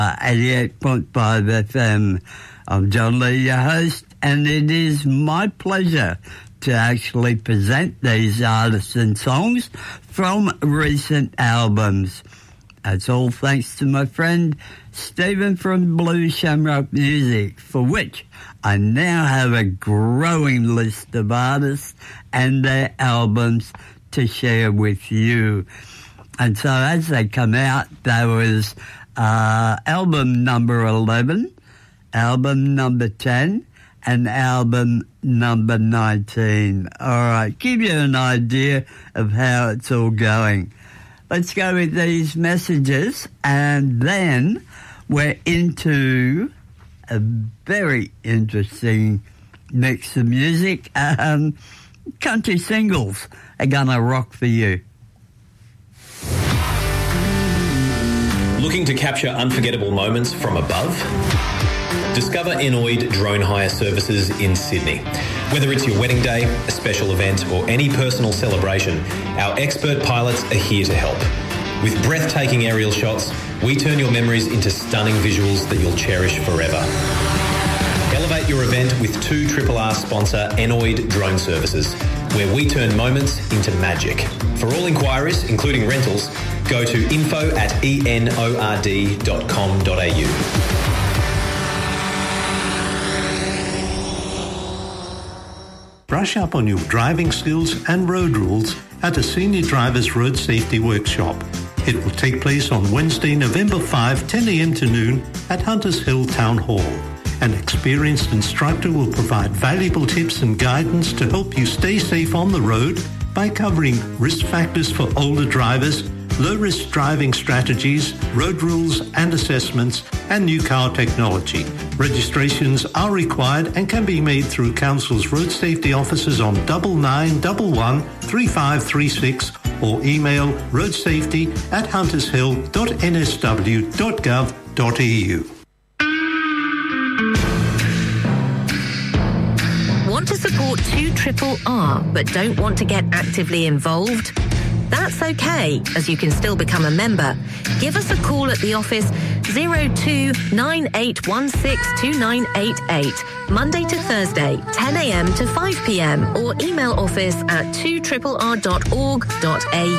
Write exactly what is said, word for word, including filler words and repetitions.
eighty-eight point five F M. I'm John Lee, your host, and it is my pleasure to actually present these artists and songs from recent albums. That's all thanks to my friend Stephen from Blue Shamrock Music, for which I now have a growing list of artists and their albums to share with you. And so as they come out, there was uh, album number eleven, album number ten, and album number nineteen. All right, give you an idea of how it's all going. Let's go with these messages, and then we're into a very interesting mix of music. Um, country singles are gonna rock for you. Looking to capture unforgettable moments from above? Discover Enoid Drone Hire Services in Sydney. Whether it's your wedding day, a special event, or any personal celebration, our expert pilots are here to help. With breathtaking aerial shots, we turn your memories into stunning visuals that you'll cherish forever. Elevate your event with two R R R sponsor Enoid Drone Services, where we turn moments into magic. For all inquiries, including rentals, go to info at enord dot com dot a u. Brush up on your driving skills and road rules at a Senior Drivers Road Safety Workshop. It will take place on Wednesday, November fifth, ten a.m. to noon at Hunters Hill Town Hall. An experienced instructor will provide valuable tips and guidance to help you stay safe on the road by covering risk factors for older drivers, low-risk driving strategies, road rules and assessments, and new car technology. Registrations are required and can be made through Council's road safety offices on double nine double one three five three six or email roadsafety at huntershill dot n s w dot gov dot e u. Want to support two R R R but don't want to get actively involved? That's okay, as you can still become a member. Give us a call at the office zero two nine eight one six two nine eight eight, Monday to Thursday, ten a.m. to five p.m, or email office at two R R R dot org dot a u.